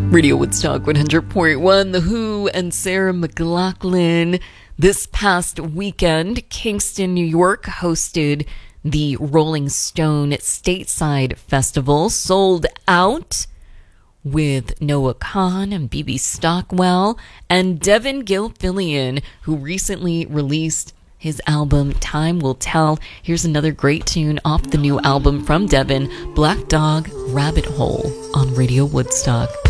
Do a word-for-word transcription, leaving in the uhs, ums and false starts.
Radio Woodstock one hundred point one, The Who and Sarah McLachlan. This past weekend, Kingston, New York hosted the Rolling Stone Stateside Festival, sold out, with Noah Kahan and B B Stockwell and Devin Gilfillian, who recently released his album Time Will Tell. Here's another great tune off the new album from Devin, Black Dog, Rabbit Hole, on Radio Woodstock.